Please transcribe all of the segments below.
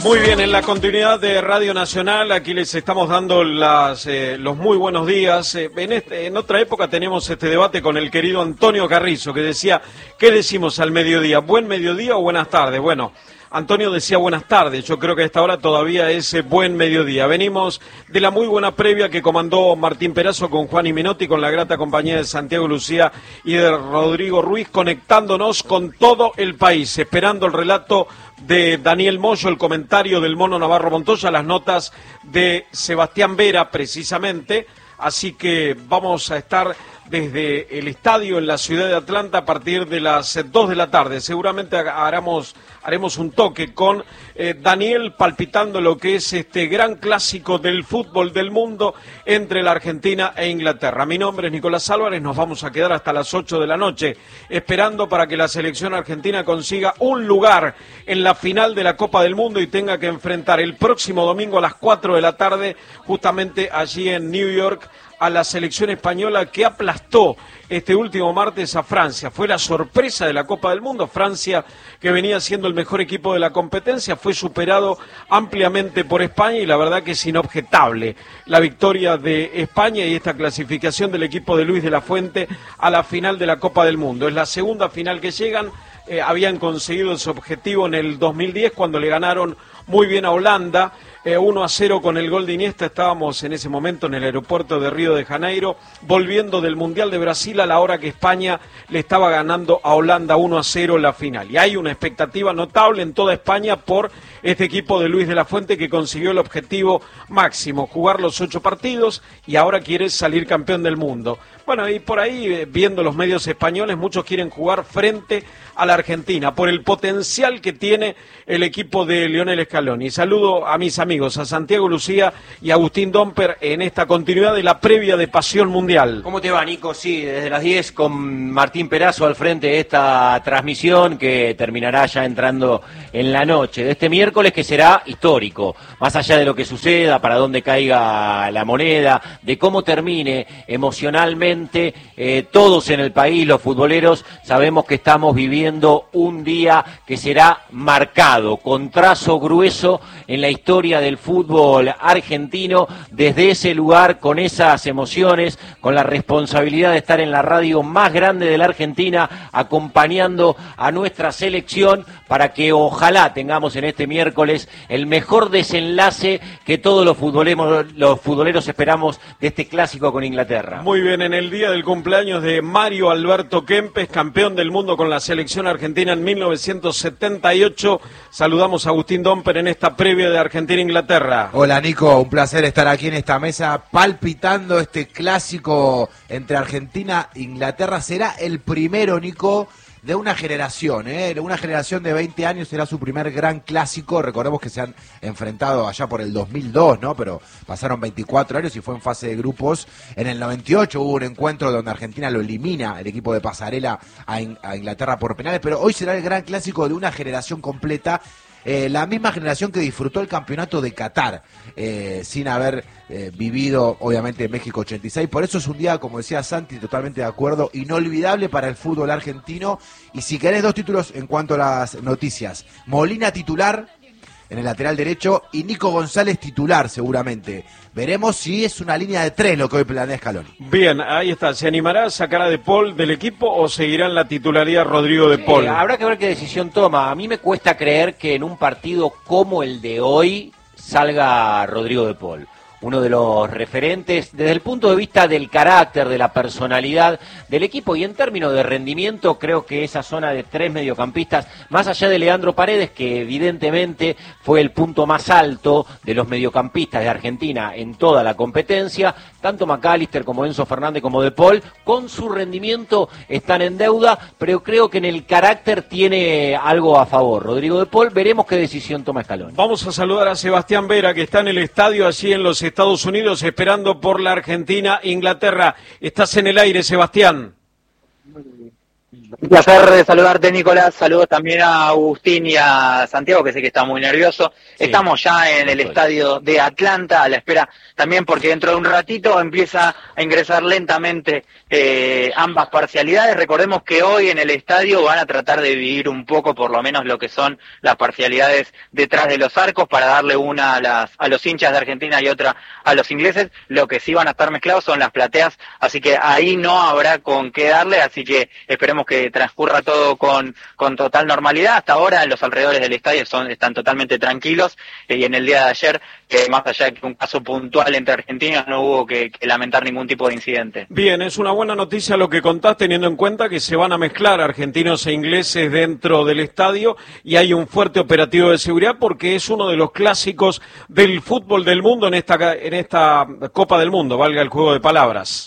Muy bien, en la continuidad de Radio Nacional, aquí les estamos dando los muy buenos días. En otra época teníamos este debate con el querido Antonio Carrizo, que decía, ¿qué decimos al mediodía? ¿Buen mediodía o buenas tardes? Bueno, Antonio decía buenas tardes, yo creo que a esta hora todavía es buen mediodía. Venimos de la muy buena previa que comandó Martín Perazo con Juan y Menotti, con la grata compañía de Santiago Lucía y de Rodrigo Ruiz, conectándonos con todo el país, esperando el relato de Daniel Moyo, el comentario del Mono Navarro Montoya, las notas de Sebastián Vera precisamente, así que vamos a estar desde el estadio en la ciudad de Atlanta a partir de las 2 de la tarde. Seguramente haremos un toque con Daniel palpitando lo que es este gran clásico del fútbol del mundo entre la Argentina e Inglaterra. Mi nombre es Nicolás Álvarez, nos vamos a quedar hasta las 8 de la noche esperando para que la selección argentina consiga un lugar en la final de la Copa del Mundo y tenga que enfrentar el próximo domingo a las 4 de la tarde justamente allí en New York a la selección española que aplastó este último martes a Francia. Fue la sorpresa de la Copa del Mundo. Francia, que venía siendo el mejor equipo de la competencia, fue superado ampliamente por España y la verdad que es inobjetable la victoria de España y esta clasificación del equipo de Luis de la Fuente a la final de la Copa del Mundo. Es la segunda final que llegan. Habían conseguido ese objetivo en el 2010 cuando le ganaron muy bien a Holanda, 1-0 con el gol de Iniesta. Estábamos en ese momento en el aeropuerto de Río de Janeiro, volviendo del Mundial de Brasil a la hora que España le estaba ganando a Holanda 1-0 la final. Y hay una expectativa notable en toda España por este equipo de Luis de la Fuente que consiguió el objetivo máximo, jugar los 8 partidos y ahora quiere salir campeón del mundo. Bueno, y por ahí, viendo los medios españoles, muchos quieren jugar frente a la Argentina, por el potencial que tiene el equipo de Lionel Scaloni. Saludo a mis amigos, a Santiago Lucía y a Agustín Domper en esta continuidad de la previa de Pasión Mundial. ¿Cómo te va, Nico? Sí, desde las 10 con Martín Perazo al frente de esta transmisión que terminará ya entrando en la noche de este miércoles, que será histórico, más allá de lo que suceda, para dónde caiga la moneda, de cómo termine emocionalmente, todos en el país, los futboleros, sabemos que estamos viviendo un día que será marcado, con trazo grueso en la historia del fútbol argentino, desde ese lugar, con esas emociones, con la responsabilidad de estar en la radio más grande de la Argentina, acompañando a nuestra selección, para que ojalá tengamos en este miércoles el mejor desenlace que todos los futboleros esperamos de este clásico con Inglaterra. Muy bien, en el día del cumpleaños de Mario Alberto Kempes, campeón del mundo con la selección argentina en 1978, saludamos a Agustín Domper en esta previa de Argentina-Inglaterra. Hola Nico, un placer estar aquí en esta mesa palpitando este clásico entre Argentina e Inglaterra. Será el primero, Nico, de una generación, una generación de 20 años, será su primer gran clásico. Recordemos que se han enfrentado allá por el 2002, ¿no? Pero pasaron 24 años y fue en fase de grupos. En el 98 hubo un encuentro donde Argentina lo elimina, el equipo de Pasarela, a Inglaterra por penales, pero hoy será el gran clásico de una generación completa. La misma generación que disfrutó el campeonato de Qatar, sin haber vivido, obviamente, México 86. Por eso es un día, como decía Santi, totalmente de acuerdo, inolvidable para el fútbol argentino. Y si querés, 2 títulos en cuanto a las noticias. Molina titular en el lateral derecho y Nico González titular seguramente. Veremos si es una línea de 3 lo que hoy planea Scaloni. Bien, ahí está. ¿Se animará a sacar a De Paul del equipo o seguirá en la titularidad Rodrigo De Paul? Habrá que ver qué decisión toma. A mí me cuesta creer que en un partido como el de hoy salga Rodrigo De Paul. Uno de los referentes desde el punto de vista del carácter, de la personalidad del equipo, y en términos de rendimiento creo que esa zona de 3 mediocampistas, más allá de Leandro Paredes, que evidentemente fue el punto más alto de los mediocampistas de Argentina en toda la competencia, tanto McAllister como Enzo Fernández como De Paul, con su rendimiento están en deuda, pero creo que en el carácter tiene algo a favor Rodrigo De Paul. Veremos qué decisión toma Scaloni. Vamos a saludar a Sebastián Vera, que está en el estadio allí en los Estados Unidos esperando por la Argentina-Inglaterra. Estás en el aire, Sebastián. Un placer de saludarte, Nicolás. Saludos también a Agustín y a Santiago, que sé que está muy nervioso. Sí. Estamos ya en el estadio de Atlanta, a la espera también porque dentro de un ratito empieza a ingresar lentamente ambas parcialidades. Recordemos que hoy en el estadio van a tratar de dividir un poco, por lo menos, lo que son las parcialidades detrás de los arcos, para darle una a los hinchas de Argentina y otra a los ingleses. Lo que sí van a estar mezclados son las plateas, así que ahí no habrá con qué darle, así que esperemos que transcurra todo con total normalidad. Hasta ahora los alrededores del estadio están totalmente tranquilos, y en el día de ayer, más allá de que un caso puntual entre argentinos, no hubo que lamentar ningún tipo de incidente. Bien, es una buena noticia lo que contás, teniendo en cuenta que se van a mezclar argentinos e ingleses dentro del estadio y hay un fuerte operativo de seguridad porque es uno de los clásicos del fútbol del mundo en esta Copa del Mundo, valga el juego de palabras.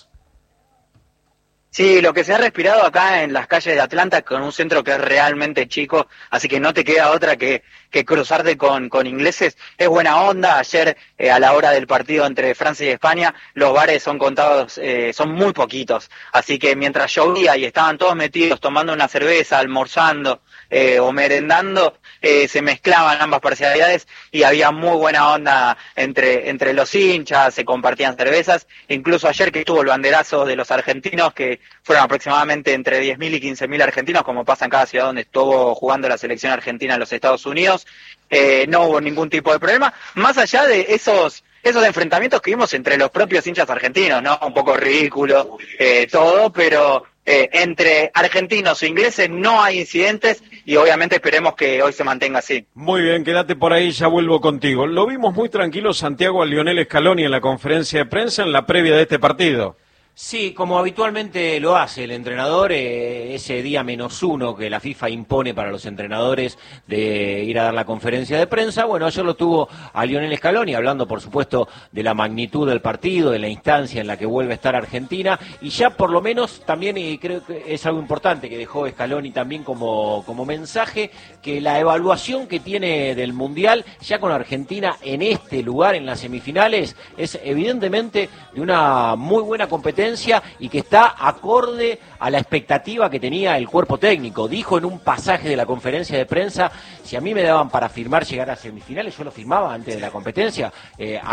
Sí, lo que se ha respirado acá en las calles de Atlanta, con un centro que es realmente chico, así que no te queda otra que cruzarte con ingleses, es buena onda. Ayer, a la hora del partido entre Francia y España, los bares son contados, son muy poquitos, así que mientras llovía y estaban todos metidos tomando una cerveza, almorzando o merendando, se mezclaban ambas parcialidades y había muy buena onda entre los hinchas, se compartían cervezas. Incluso ayer, que estuvo el banderazo de los argentinos, que fueron aproximadamente entre 10.000 y 15.000 argentinos, como pasa en cada ciudad donde estuvo jugando la selección argentina en los Estados Unidos, no hubo ningún tipo de problema, más allá de esos enfrentamientos que vimos entre los propios hinchas argentinos, ¿no? Un poco ridículo todo, pero entre argentinos e ingleses no hay incidentes y obviamente esperemos que hoy se mantenga así. Muy bien, quédate por ahí, ya vuelvo contigo. Lo vimos muy tranquilo, Santiago, a Lionel Scaloni en la conferencia de prensa en la previa de este partido. Sí, como habitualmente lo hace el entrenador, ese día -1 que la FIFA impone para los entrenadores de ir a dar la conferencia de prensa. Bueno, ayer lo tuvo a Lionel Scaloni, hablando por supuesto de la magnitud del partido, de la instancia en la que vuelve a estar Argentina, y ya por lo menos también, y creo que es algo importante que dejó Scaloni también como mensaje, que la evaluación que tiene del Mundial, ya con Argentina en este lugar, en las semifinales, es evidentemente de una muy buena competencia y que está acorde a la expectativa que tenía el cuerpo técnico. Dijo en un pasaje de la conferencia de prensa: si a mí me daban para firmar llegar a semifinales, yo lo firmaba antes de la competencia.